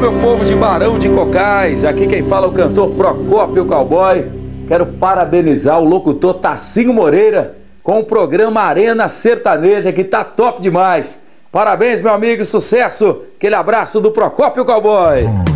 meu povo de Barão de Cocais, aqui quem fala é o cantor Procópio Cowboy. Quero parabenizar o locutor Tassinho Moreira com o programa Arena Sertaneja, que tá top demais. Parabéns, meu amigo, sucesso! Aquele abraço do Procópio Cowboy.